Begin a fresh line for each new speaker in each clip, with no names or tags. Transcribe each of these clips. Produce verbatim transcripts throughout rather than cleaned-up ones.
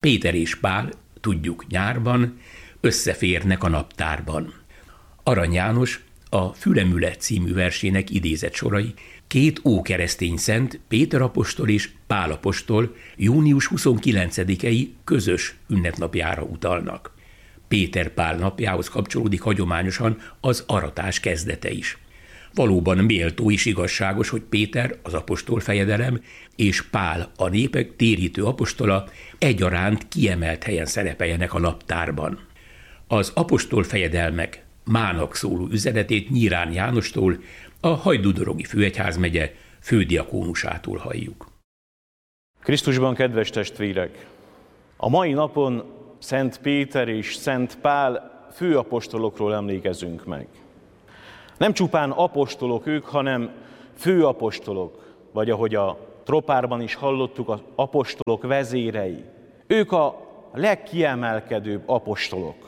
Péter és Pál, tudjuk nyárban, összeférnek a naptárban. Arany János a Fülemüle című versének idézett sorai két ókeresztény szent, Péter apostol és Pál apostol június huszonkilencedikei közös ünnepnapjára utalnak. Péter-Pál napjához kapcsolódik hagyományosan az aratás kezdete is. Valóban méltó és igazságos, hogy Péter, az apostol fejedelem, és Pál, a népek térítő apostola egyaránt kiemelt helyen szerepeljenek a naptárban. Az apostol fejedelmek mának szóló üzenetét Nyírán Jánostól, a Hajdúdorogi főegyházmegye fődiakónusától halljuk.
Krisztusban, kedves testvérek! A mai napon Szent Péter és Szent Pál főapostolokról emlékezünk meg. Nem csupán apostolok ők, hanem főapostolok, vagy ahogy a tropárban is hallottuk, az apostolok vezérei. Ők a legkiemelkedőbb apostolok.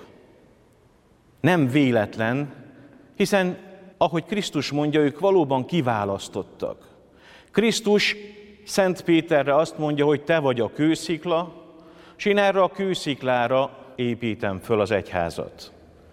Nem véletlen, hiszen, ahogy Krisztus mondja, ők valóban kiválasztottak. Krisztus Szent Péterre azt mondja, hogy te vagy a kőszikla, és én erre a kősziklára építem föl az egyházat.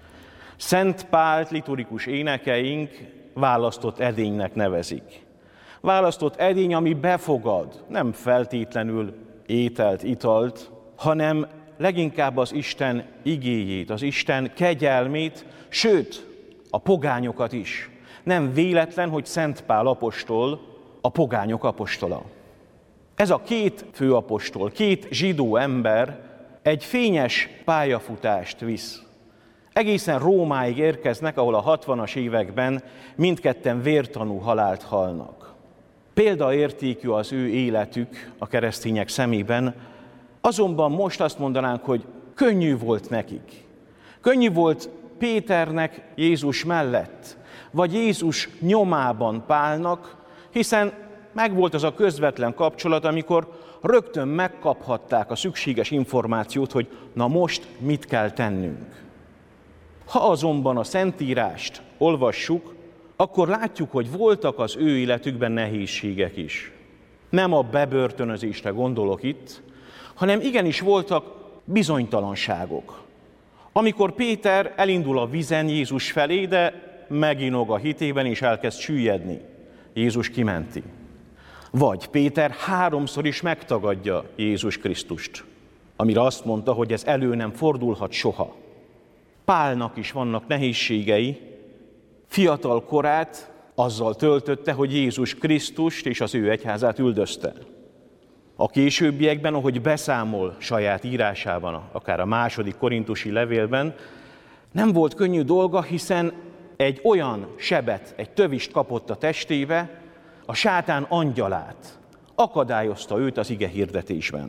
Szent Pált liturgikus énekeink választott edénynek nevezik. Választott edény, ami befogad, nem feltétlenül ételt, italt, hanem leginkább az Isten igéjét, az Isten kegyelmét, sőt, a pogányokat is. Nem véletlen, hogy Szent Pál apostol a pogányok apostola. Ez a két főapostol, két zsidó ember egy fényes pályafutást visz. Egészen Rómáig érkeznek, ahol a hatvanas években mindketten vértanú halált halnak. Példaértékű az ő életük a keresztények szemében, azonban most azt mondanánk, hogy könnyű volt nekik. Könnyű volt Péternek Jézus mellett, vagy Jézus nyomában Pálnak, hiszen megvolt az a közvetlen kapcsolat, amikor rögtön megkaphatták a szükséges információt, hogy na most mit kell tennünk. Ha azonban a Szentírást olvassuk, akkor látjuk, hogy voltak az ő életükben nehézségek is. Nem a bebörtönözésre gondolok itt, hanem igenis voltak bizonytalanságok. Amikor Péter elindul a vízen Jézus felé, de meginog a hitében és elkezd süllyedni, Jézus kimenti. Vagy Péter háromszor is megtagadja Jézus Krisztust, amire azt mondta, hogy ez elő nem fordulhat soha. Pálnak is vannak nehézségei, fiatal korát azzal töltötte, hogy Jézus Krisztust és az ő egyházát üldözte. A későbbiekben, ahogy beszámol saját írásában, akár a második korintusi levélben, nem volt könnyű dolga, hiszen egy olyan sebet, egy tövist kapott a testébe, a sátán angyalát, akadályozta őt az ige hirdetésben.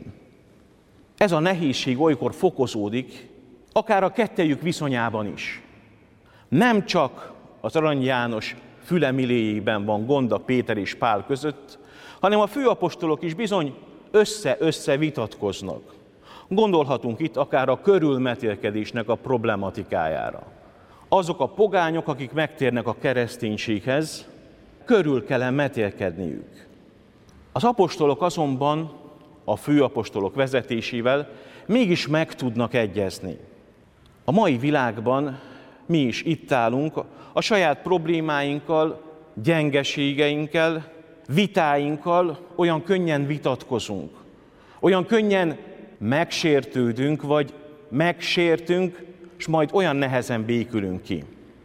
Ez a nehézség olykor fokozódik, akár a kettejük viszonyában is. Nem csak az Arany János fülemiléjében van gond a Péter és Pál között, hanem a főapostolok is bizony össze-össze vitatkoznak. Gondolhatunk itt akár a körülmetélkedésnek a problematikájára. Azok a pogányok, akik megtérnek a kereszténységhez, körül kell metélkedniük. Az apostolok azonban a főapostolok vezetésével mégis meg tudnak egyezni. A mai világban mi is itt állunk, a saját problémáinkkal, gyengeségeinkkel, vitáinkkal olyan könnyen vitatkozunk, olyan könnyen megsértődünk, vagy megsértünk, és majd olyan nehezen békülünk ki.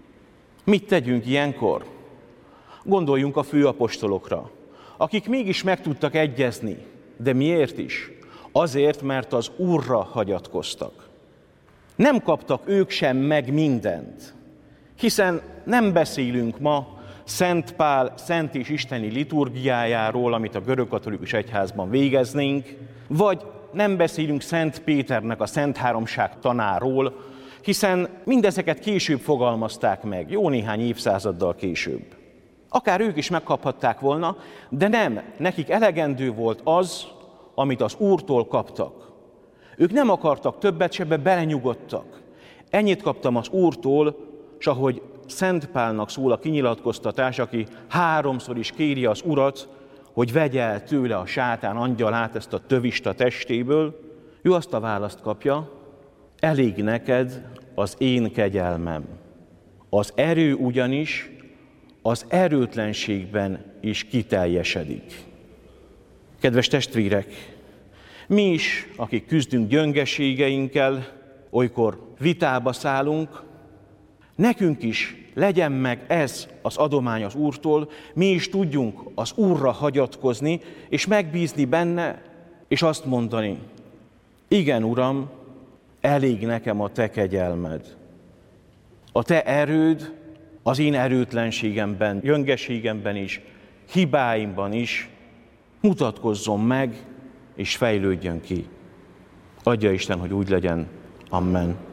Mit tegyünk ilyenkor? Gondoljunk a főapostolokra, akik mégis meg tudtak egyezni, de miért is? Azért, mert az Úrra hagyatkoztak. Nem kaptak ők sem meg mindent, hiszen nem beszélünk ma Szent Pál szent és isteni liturgiájáról, amit a görögkatolikus egyházban végeznénk, vagy nem beszélünk Szent Péternek a Szent Háromság tanáról, hiszen mindezeket később fogalmazták meg, jó néhány évszázaddal később. Akár ők is megkaphatták volna, de nem, nekik elegendő volt az, amit az Úrtól kaptak. Ők nem akartak többet, se belenyugodtak. Ennyit kaptam az Úrtól, és ahogy Szent Pálnak szól a kinyilatkoztatás, aki háromszor is kéri az Urat, hogy vegye el tőle a sátán angyalát, ezt a tövist a testéből, Ő azt a választ kapja, elég neked az én kegyelmem. Az erő ugyanis az erőtlenségben is kiteljesedik. Kedves testvérek, mi is, akik küzdünk gyöngeségeinkkel, olykor vitába szállunk, nekünk is legyen meg ez az adomány az Úrtól, mi is tudjunk az Úrra hagyatkozni, és megbízni benne, és azt mondani, igen, Uram, elég nekem a te kegyelmed. A te erőd az én erőtlenségemben, gyöngeségemben is, hibáimban is mutatkozzon meg, és fejlődjön ki. Adja Isten, hogy úgy legyen. Amen.